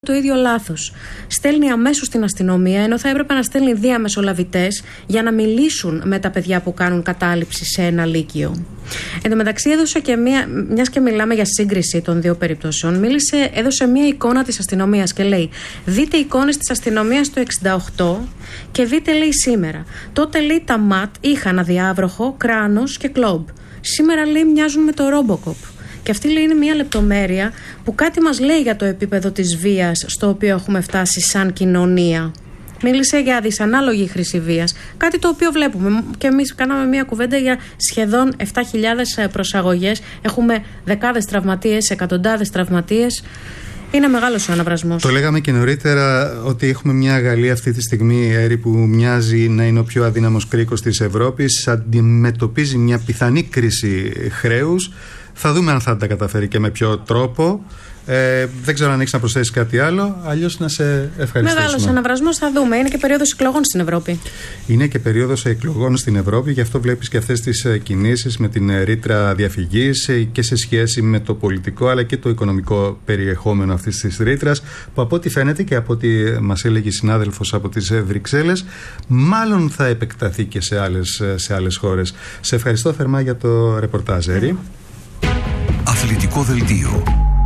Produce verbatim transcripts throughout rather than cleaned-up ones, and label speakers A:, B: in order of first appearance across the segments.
A: το ίδιο λάθος. Στέλνει αμέσως την αστυνομία, ενώ θα έπρεπε να στέλνει διαμεσολαβητές για να μιλήσουν με τα παιδιά που κάνουν κατάληψη σε ένα λύκειο. Εν τω μεταξύ, έδωσε και μία, μιας και μιλάμε για σύγκριση των δύο περιπτώσεων, μίλησε, έδωσε μία εικόνα της αστυνομίας και λέει: δείτε εικόνες της αστυνομίας το εξήντα οκτώ και δείτε, λέει, σήμερα. Τότε, λέει, τα ΜΑΤ είχαν αδιάβροχο, κράνος και κλόμπ. Σήμερα, λέει, μοιάζουν με το Ρόμποκοπ. Και αυτή, λέει, είναι μια και που κάτι μας λέει για το επίπεδο της βίας στο οποίο έχουμε φτάσει σαν κοινωνία. Μίλησε για δυσανάλογη χρήση βίας, κάτι το οποίο βλέπουμε. Και εμείς κάναμε μια κουβέντα για σχεδόν επτά χιλιάδες προσαγωγές. Έχουμε δεκάδες τραυματίες, εκατοντάδες τραυματίες. Είναι μεγάλος ο αναβρασμός.
B: Το λέγαμε και νωρίτερα ότι έχουμε μια Γαλλία αυτή τη στιγμή, Έρη, που μοιάζει να είναι ο πιο αδύναμος κρίκος της Ευρώπης. Αντιμετωπίζει μια πιθανή κρίση χρέους. Θα δούμε αν θα τα καταφέρει και με ποιο τρόπο. Ε, δεν ξέρω αν έχεις να προσθέσεις κάτι άλλο. Αλλιώς να σε ευχαριστήσουμε.
A: Μεγάλος αναβρασμός, θα δούμε. Είναι και περίοδος εκλογών στην Ευρώπη.
B: Είναι και περίοδος εκλογών στην Ευρώπη. Γι' αυτό βλέπεις και αυτές τις κινήσεις με την ρήτρα διαφυγής και σε σχέση με το πολιτικό αλλά και το οικονομικό περιεχόμενο αυτής της ρήτρας, που από ό,τι φαίνεται και από ό,τι μας έλεγε η συνάδελφος από τις Βρυξέλλες, μάλλον θα επεκταθεί και σε άλλες, σε άλλες χώρες. Σε ευχαριστώ θερμά για το ρεπορτάζ, Έρη.
C: Αθλητικό δελτίο.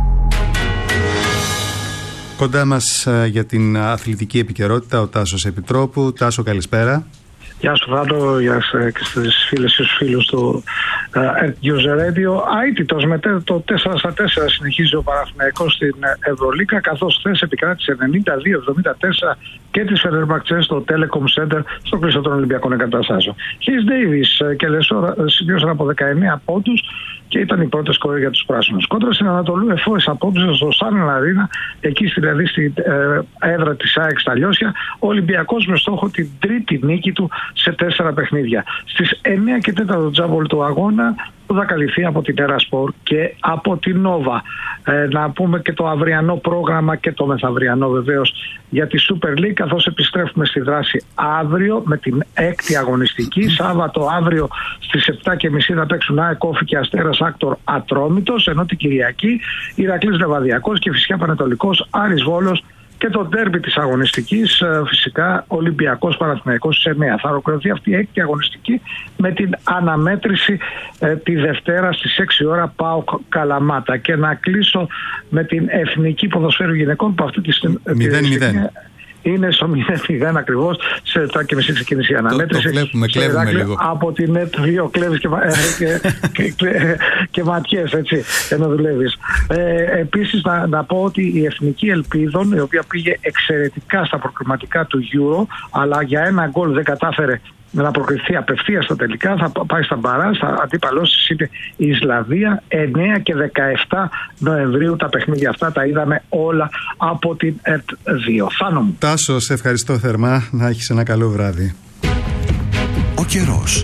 B: Κοντά μας για την αθλητική επικαιρότητα ο Τάσος Επιτρόπου. Τάσο, καλησπέρα.
D: Γεια σου Βάτο, γεια σας και στις φίλες και στους φίλους του News Radio. Αίτητος με το τέσσερα στα τέσσερα συνεχίζει ο Παναθηναϊκός στην Ευρωλίγκα, καθώς χθες επικράτησε ενενήντα δύο εβδομήντα τέσσερα και τις Φενερμπαχτσέ στο Telecom Center στο κλειστό των Ολυμπιακών Εγκαταστάσεων. Χις Ντέιβις και Λεσόρ σημείωσαν από δεκαεννέα πόντους και ήταν οι πρώτες σκόρερ για τους πράσινους. Κόντρα στην Ανατολού, εφόες απόντουσαν στο Σαν Αρίνα, εκεί δηλαδή στην ε, έδρα της ΑΕΚ στα Λιώσια, ο Ολυμπιακός με στόχο την τρίτη νίκη του σε τέσσερα παιχνίδια. Στις εννέα και τέσσερα τζάμπολ του αγώνα που θα καλυφθεί από την Τερασπορ και από την Νόβα. Ε, να πούμε και το αυριανό πρόγραμμα και το μεθαυριανό βεβαίως για τη Super League, καθώς επιστρέφουμε στη δράση αύριο με την έκτη αγωνιστική. Σάββατο αύριο στις επτά και μισή θα παίξουν ΑΕΚ Όφη και Αστέρας Άκτορ Ατρόμητος, ενώ την Κυριακή Ηρακλής Λεβαδιακός και φυσικά Πανετολικός Άρης Βόλος και το ντέρμπι της αγωνιστικής, φυσικά Ολυμπιακός Παναθηναϊκός στις εννέα. Θα ολοκληρωθεί αυτή η έκτη αγωνιστική με την αναμέτρηση ε, τη Δευτέρα στις έξι ώρα ΠΑΟΚ Καλαμάτα. Και να κλείσω με την Εθνική Ποδοσφαίρου Γυναικών που αυτή τη στιγμή είναι στο μηδέν μηδέν ακριβώς. Σε επτά και μισή ξεκίνησε η αναμέτρηση.
B: Το, το βλέπουμε, κλέβουμε λίγο.
D: Από την ΕΤ δύο κλέβεις και, και, και, και, και ματιές, έτσι, ενώ δουλεύεις. Ε, επίσης να, να πω ότι η Εθνική Ελπίδων, η οποία πήγε εξαιρετικά στα προκριματικά του Euro, αλλά για ένα γκολ δεν κατάφερε να προκριθεί απευθείας στα τελικά, θα πάει στα μπαράζ. Θα αντίπαλός της είναι η Ισλανδία. εννέα και δεκαεπτά Νοεμβρίου τα παιχνίδια αυτά τα είδαμε όλα από την ΕΤ δύο. Θάνο μου.
B: Τάσο, σε ευχαριστώ θερμά. Να έχεις ένα καλό βράδυ.
C: Ο καιρός.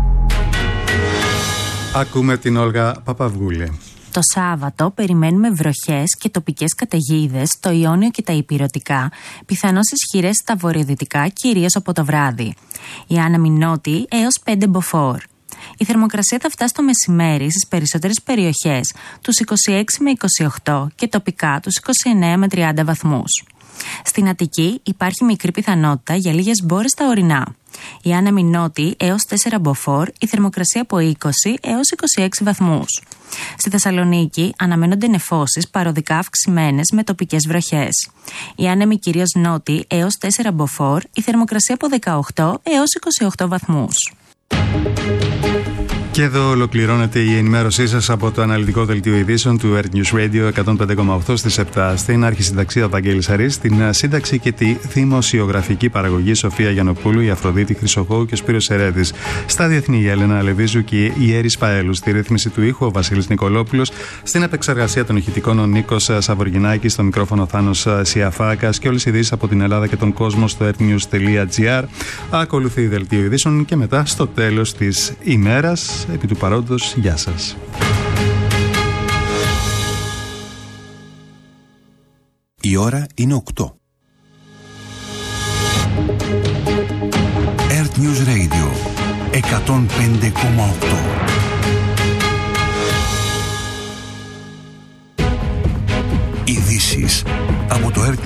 B: Ακούμε την Όλγα Παπαυγούλη.
E: Το Σάββατο περιμένουμε βροχές και τοπικές καταιγίδες στο Ιόνιο και τα Ηπειρωτικά, πιθανώς ισχυρές στα βορειοδυτικά, κυρίως από το βράδυ. Η άνεμη νότη έως πέντε μποφόρ. Η θερμοκρασία θα φτάσει το μεσημέρι στις περισσότερες περιοχές τους είκοσι έξι με είκοσι οκτώ και τοπικά τους είκοσι εννέα με τριάντα βαθμούς. Στην Αττική υπάρχει μικρή πιθανότητα για λίγες μπόρες στα ορεινά. Η άνεμη νότη έως τέσσερα μποφόρ, η θερμοκρασία από είκοσι έως είκοσι έξι βαθμούς. Στη Θεσσαλονίκη αναμένονται νεφώσεις παροδικά αυξημένες με τοπικές βροχές. Η άνεμη κυρίως νότη έως τέσσερα μποφόρ, η θερμοκρασία από δεκαοκτώ έως είκοσι οκτώ βαθμούς.
B: Και εδώ ολοκληρώνεται η ενημέρωσή σας από το αναλυτικό δελτίο ειδήσεων του Earth News Radio εκατόν πέντε κόμμα οκτώ στις επτά. Στην αρχισυνταξία ο Βαγγέλης Αρής, στην σύνταξη και τη δημοσιογραφική παραγωγή Σοφία Γιαννοπούλου, η Αφροδίτη Χρυσοχώου και ο Σπύρος Ερέτης. Στα διεθνή η Έλενα Αλεβίζου και η Έρης Παέλου. Στη ρύθμιση του ήχου ο Βασίλης Νικολόπουλος. Στην επεξεργασία των ηχητικών ο Νίκος Σαβοργινάκης, στο μικρόφωνο Θάνος Σιαφάκας και όλες οι ειδήσεις από την Ελλάδα και τον κόσμο στο earthnews.gr. Ακολουθεί η δελτίο ειδήσεων και μετά στο τέλος της ημέρας. Επί του παρόντος, γεια σας.
C: Η ώρα είναι οκτώ. Earth News Radio εκατόν πέντε κόμμα οκτώ. Ειδήσεις από το Earth